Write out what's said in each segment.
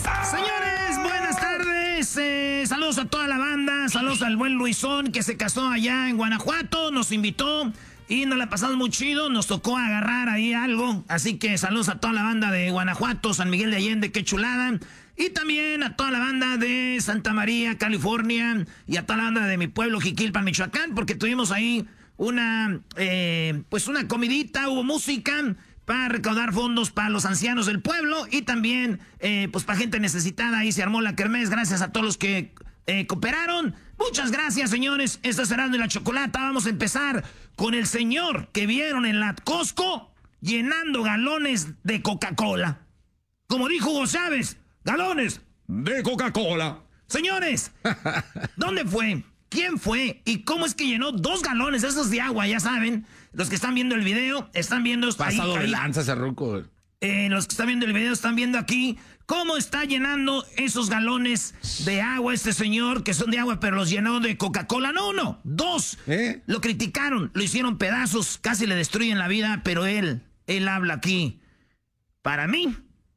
Señores, buenas tardes. Saludos a toda la banda. Saludos al buen Luisón que se casó allá en Guanajuato. Nos invitó y nos la pasamos muy chido. Nos tocó agarrar ahí algo. Así que saludos a toda la banda de Guanajuato, San Miguel de Allende, qué chulada. Y también a toda la banda de Santa María, California. Y a toda la banda de mi pueblo, Jiquilpan, Michoacán. Porque tuvimos ahí una comidita, hubo música para recaudar fondos para los ancianos del pueblo y también pues para gente necesitada. Ahí se armó la kermés, gracias a todos los que cooperaron. Muchas gracias, señores. Esto es Erasmo y la Chocolata. Vamos a empezar con el señor que vieron en la Costco llenando galones de Coca-Cola. Como dijo Hugo Chávez, galones de Coca-Cola. Señores, ¿dónde fue? ¿Quién fue? ¿Y cómo es que llenó 2 galones esos de agua? Ya saben, los que están viendo el video, están viendo... Pasado ahí, de lanza ese ruco. Los que están viendo el video están viendo aquí cómo está llenando esos galones de agua este señor, que son de agua, pero los llenó de Coca-Cola. No, 2. Lo criticaron, lo hicieron pedazos, casi le destruyen la vida, pero él habla aquí. Para mí,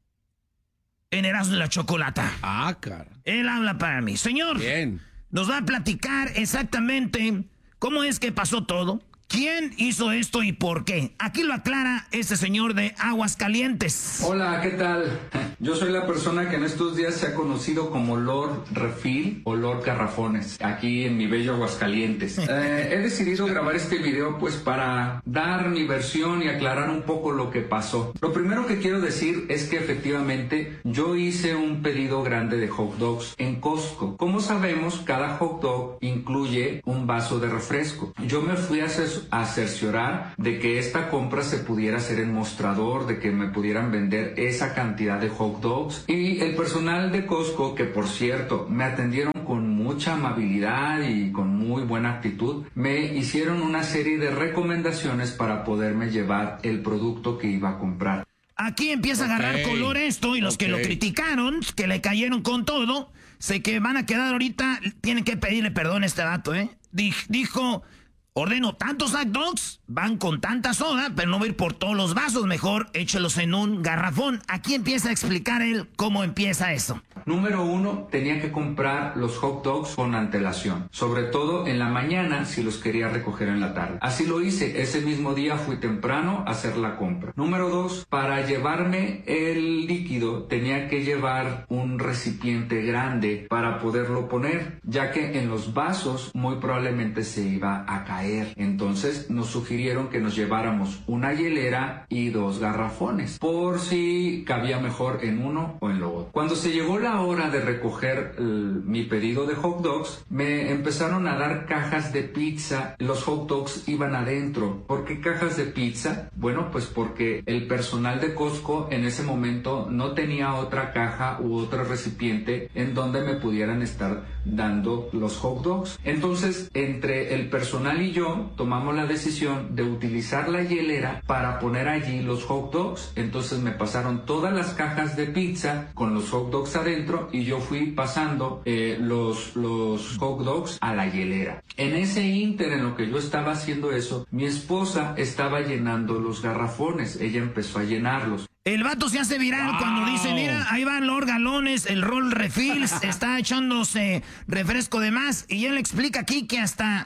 en Erasmo y la Chocolata. Ah, cara. Él habla para mí. Señor, bien, nos va a platicar exactamente cómo es que pasó todo, quién hizo esto y por qué. Aquí lo aclara este señor de Aguascalientes. Hola, ¿qué tal? Yo soy la persona que en estos días se ha conocido como Lord Refill o Lord Garrafones, aquí en mi bello Aguascalientes. He decidido grabar este video pues para dar mi versión y aclarar un poco lo que pasó. Lo primero que quiero decir es que efectivamente yo hice un pedido grande de hot dogs en Costco. Como sabemos, cada hot dog incluye un vaso de refresco. Yo me fui a cerciorar de que esta compra se pudiera hacer en mostrador, de que me pudieran vender esa cantidad de hot dogs. Y el personal de Costco, que por cierto me atendieron con mucha amabilidad y con muy buena actitud, me hicieron una serie de recomendaciones para poderme llevar el producto que iba a comprar. Aquí empieza a agarrar color esto y los que lo criticaron, que le cayeron con todo, sé que van a quedar ahorita, tienen que pedirle perdón a este dato, Dijo... Ordeno tantos hot dogs, van con tanta soda, pero no voy a ir por todos los vasos, mejor échelos en un garrafón. Aquí empieza a explicar él cómo empieza eso. Número 1, tenía que comprar los hot dogs con antelación, sobre todo en la mañana si los quería recoger en la tarde. Así lo hice, ese mismo día fui temprano a hacer la compra. Número 2, para llevarme el líquido tenía que llevar un recipiente grande para poderlo poner, ya que en los vasos muy probablemente se iba a caer. Entonces nos sugirieron que nos lleváramos una hielera y 2 garrafones, por si cabía mejor en uno o en lo otro. Cuando se llegó la hora de recoger mi pedido de hot dogs, me empezaron a dar cajas de pizza. Los hot dogs iban adentro. ¿Por qué cajas de pizza? Bueno, pues porque el personal de Costco en ese momento no tenía otra caja u otro recipiente en donde me pudieran estar dando los hot dogs. Entonces, entre el personal y yo tomamos la decisión de utilizar la hielera para poner allí los hot dogs. Entonces me pasaron todas las cajas de pizza con los hot dogs adentro y yo fui pasando los hot dogs a la hielera. En ese ínter, en lo que yo estaba haciendo eso, mi esposa estaba llenando los garrafones. Ella empezó a llenarlos. El vato se hace viral cuando dice, mira, ahí van los galones, el Roll Refills, está echándose refresco de más. Y él explica aquí que hasta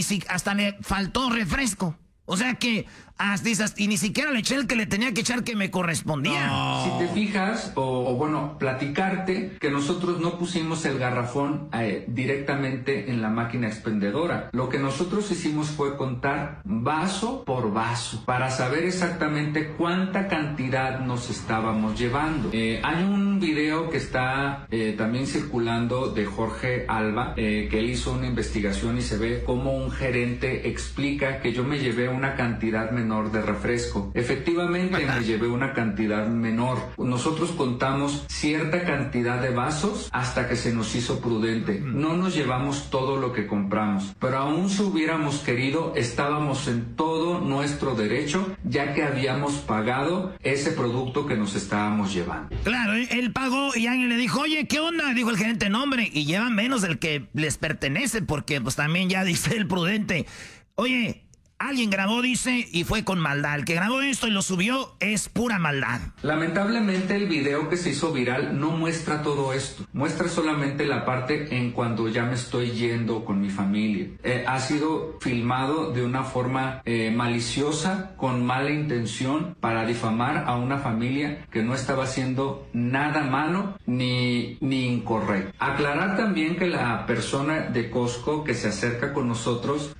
le faltó refresco. O sea que dices, y ni siquiera le eché el que le tenía que echar que me correspondía. No. Si te fijas, o bueno, platicarte que nosotros no pusimos el garrafón directamente en la máquina expendedora. Lo que nosotros hicimos fue contar vaso por vaso para saber exactamente cuánta cantidad nos estábamos llevando. Hay un video que está también circulando de Jorge Alba, que él hizo una investigación y se ve cómo un gerente explica que yo me llevé una cantidad menor de refresco. Efectivamente me llevé una cantidad menor. Nosotros contamos cierta cantidad de vasos hasta que se nos hizo prudente. No nos llevamos todo lo que compramos, pero aún si hubiéramos querido, estábamos en todo nuestro derecho, ya que habíamos pagado ese producto que nos estábamos llevando. Claro, él pagó y alguien le dijo, oye, ¿qué onda? Dijo el gerente, no, hombre, y llevan menos del que les pertenece, porque pues también ya dice el prudente, oye, Alguien grabó, dice, y fue con maldad. El que grabó esto y lo subió es pura maldad. Lamentablemente el video que se hizo viral no muestra todo esto. Muestra solamente la parte en cuando ya me estoy yendo con mi familia. Ha sido filmado de una forma maliciosa, con mala intención, para difamar a una familia que no estaba haciendo nada malo ni incorrecto. Aclarar también que la persona de Costco que se acerca con nosotros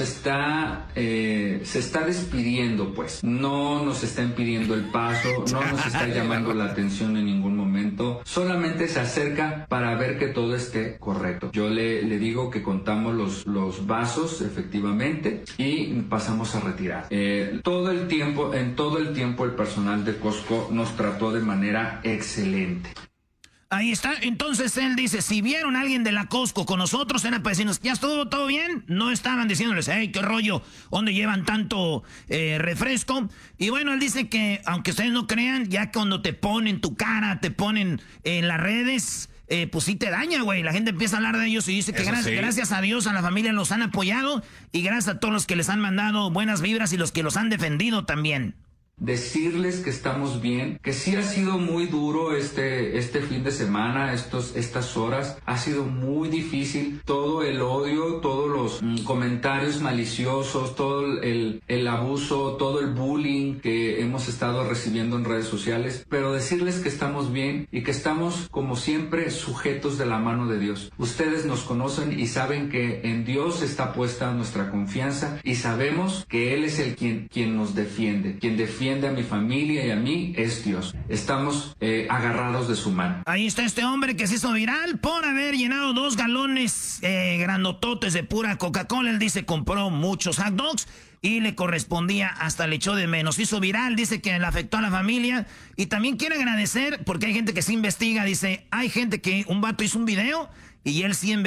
se está despidiendo, pues. No nos está impidiendo el paso, no nos está llamando la atención en ningún momento. Solamente se acerca para ver que todo esté correcto. Yo le digo que contamos los vasos, efectivamente, y pasamos a retirar. En todo el tiempo el personal de Costco nos trató de manera excelente. Ahí está, entonces él dice, si vieron a alguien de la Costco con nosotros, era para decirnos, ¿ya estuvo todo bien? No estaban diciéndoles, hey, qué rollo, ¿dónde llevan tanto refresco? Y bueno, él dice que, aunque ustedes no crean, ya cuando te ponen tu cara, te ponen en las redes, pues sí te daña, güey. La gente empieza a hablar de ellos y dice que gracias a Dios, a la familia los han apoyado y gracias a todos los que les han mandado buenas vibras y los que los han defendido también. Decirles que estamos bien, que sí ha sido muy duro este fin de semana, estas horas, ha sido muy difícil, todo el odio, todos los comentarios maliciosos, todo el abuso, todo el bullying que hemos estado recibiendo en redes sociales, pero decirles que estamos bien y que estamos, como siempre, sujetos de la mano de Dios. Ustedes nos conocen y saben que en Dios está puesta nuestra confianza y sabemos que Él es el quien nos defiende, quien defiende a mi familia y a mí es Dios. Estamos agarrados de su mano. Ahí está este hombre que se hizo viral por haber llenado 2 galones grandototes de pura Coca-Cola. Él dice compró muchos hot dogs y le correspondía, hasta le echó de menos. Hizo viral, dice que le afectó a la familia y también quiere agradecer porque hay gente que se investiga. Dice, hay gente que un vato hizo un video y él sí